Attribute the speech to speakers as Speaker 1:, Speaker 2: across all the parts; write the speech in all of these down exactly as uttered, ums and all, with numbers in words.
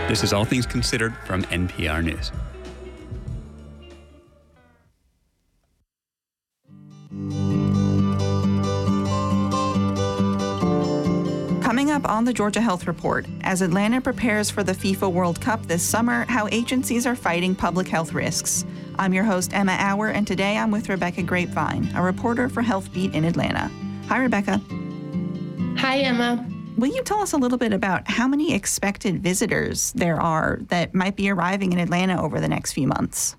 Speaker 1: This is All Things Considered from N P R News.
Speaker 2: Coming up on the Georgia Health Report, as Atlanta prepares for the FIFA World Cup this summer, how agencies are fighting public health risks. I'm your host, Emma Auer, and today I'm with Rebecca Grapevine, a reporter for Health Beat in Atlanta. Hi, Rebecca.
Speaker 3: Hi, Emma.
Speaker 2: Will you tell us a little bit about how many expected visitors there are that might be arriving in Atlanta over the next few months?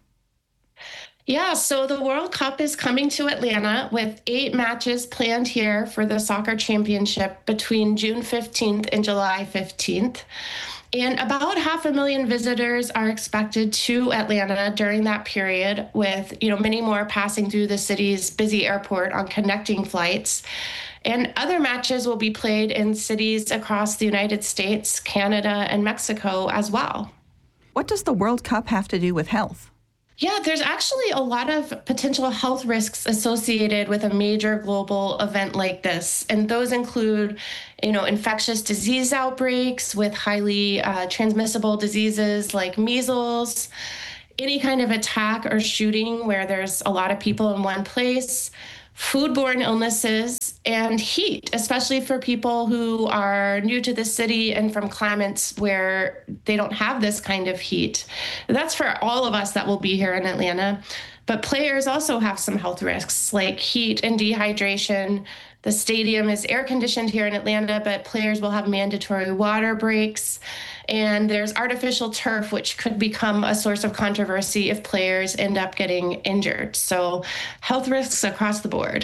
Speaker 3: Yeah, so the World Cup is coming to Atlanta with eight matches planned here for the soccer championship between June fifteenth and July fifteenth. And about half a million visitors are expected to Atlanta during that period, with, you know, many more passing through the city's busy airport on connecting flights. And other matches will be played in cities across the United States, Canada, and Mexico as well.
Speaker 2: What does the World Cup have to do with health?
Speaker 3: Yeah, there's actually a lot of potential health risks associated with a major global event like this. And those include, you know, infectious disease outbreaks with highly uh, transmissible diseases like measles, any kind of attack or shooting where there's a lot of people in one place, foodborne illnesses, and heat, especially for people who are new to the city and from climates where they don't have this kind of heat. That's for all of us that will be here in Atlanta. But players also have some health risks like heat and dehydration. The stadium is air conditioned here in Atlanta, but players will have mandatory water breaks. And there's artificial turf, which could become a source of controversy if players end up getting injured. So health risks across the board.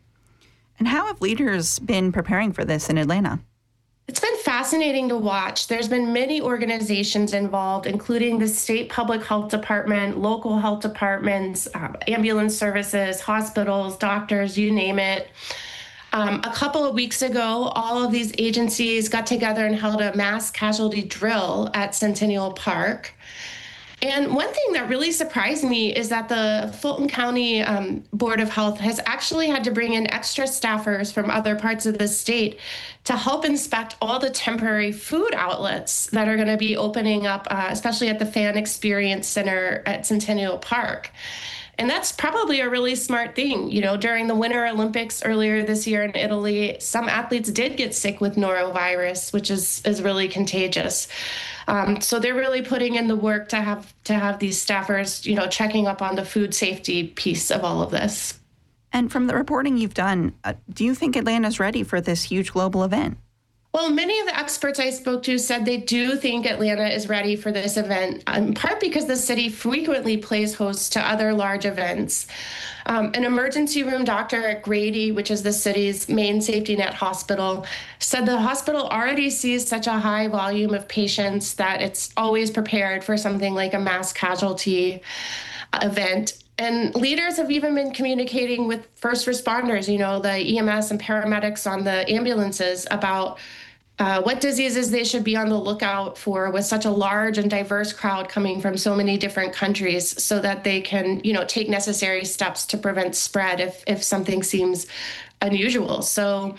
Speaker 2: And how have leaders been preparing for this in Atlanta?
Speaker 3: It's been fascinating to watch. There's been many organizations involved, including the state public health department, local health departments, um, ambulance services, hospitals, doctors, you name it. Um, a couple of weeks ago, all of these agencies got together and held a mass casualty drill at Centennial Park. And one thing that really surprised me is that the Fulton County um, Board of Health has actually had to bring in extra staffers from other parts of the state to help inspect all the temporary food outlets that are going to be opening up, uh, especially at the Fan Experience Center at Centennial Park. And that's probably a really smart thing. You know, during the Winter Olympics earlier this year in Italy, some athletes did get sick with norovirus, which is, is really contagious. Um, so they're really putting in the work to have to have these staffers, you know, checking up on the food safety piece of all of this.
Speaker 2: And from the reporting you've done, uh, do you think Atlanta's ready for this huge global event?
Speaker 3: Well, many of the experts I spoke to said they do think Atlanta is ready for this event, in part because the city frequently plays host to other large events. Um, an emergency room doctor at Grady, which is the city's main safety net hospital, said the hospital already sees such a high volume of patients that it's always prepared for something like a mass casualty event. And leaders have even been communicating with first responders, you know, the E M S and paramedics on the ambulances about uh, what diseases they should be on the lookout for with such a large and diverse crowd coming from so many different countries, so that they can, you know, take necessary steps to prevent spread if, if something seems unusual. So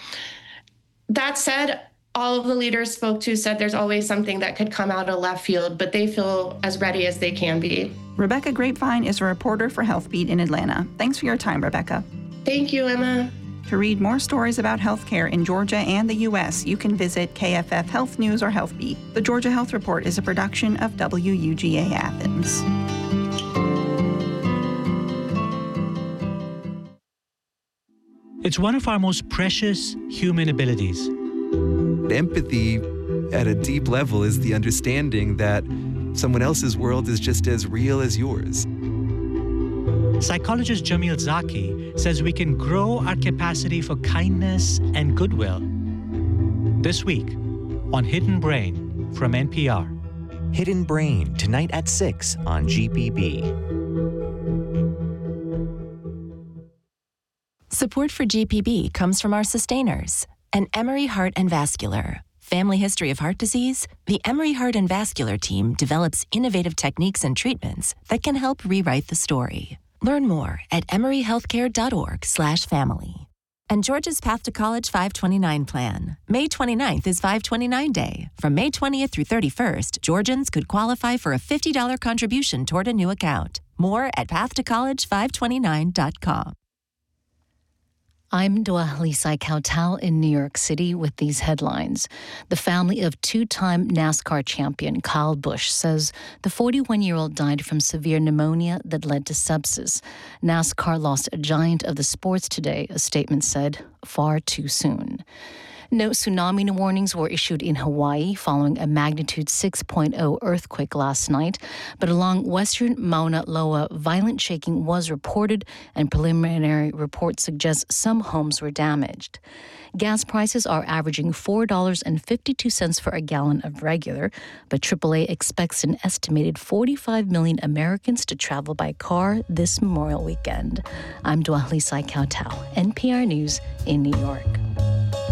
Speaker 3: that said, all of the leaders spoke to said there's always something that could come out of left field, but they feel as ready as they can be.
Speaker 2: Rebecca Grapevine is a reporter for Health Beat in Atlanta. Thanks for your time, Rebecca.
Speaker 3: Thank you, Emma.
Speaker 2: To read more stories about healthcare in Georgia and the U S, you can visit K F F Health News or Health Beat. The Georgia Health Report is a production of W U G A Athens.
Speaker 4: It's one of our most precious human abilities.
Speaker 5: Empathy at a deep level is the understanding that someone else's world is just as real as yours.
Speaker 4: Psychologist Jamil Zaki says we can grow our capacity for kindness and goodwill. This week on Hidden Brain from N P R.
Speaker 6: Hidden Brain, tonight at six on G P B.
Speaker 7: Support for G P B comes from our sustainers, and Emory Heart and Vascular. Family history of heart disease? The Emory Heart and Vascular team develops innovative techniques and treatments that can help rewrite the story. Learn more at emory healthcare dot org slash family. And Georgia's Path to College five twenty-nine plan. May twenty-ninth is five twenty-nine Day. From May twentieth through thirty-first, Georgians could qualify for a fifty dollars contribution toward a new account. More at path to college five twenty-nine dot com.
Speaker 8: I'm Dua Lisai Kautal in New York City with these headlines. The family of two-time NASCAR champion Kyle Busch says the forty-one-year-old died from severe pneumonia that led to sepsis. NASCAR lost a giant of the sports today, a statement said, far too soon. No tsunami warnings were issued in Hawaii following a magnitude six point oh earthquake last night, but along western Mauna Loa, violent shaking was reported, and preliminary reports suggest some homes were damaged. Gas prices are averaging four dollars and fifty-two cents for a gallon of regular, but triple A expects an estimated forty-five million Americans to travel by car this Memorial weekend. I'm Dua Lisai Kautal, N P R News in New York.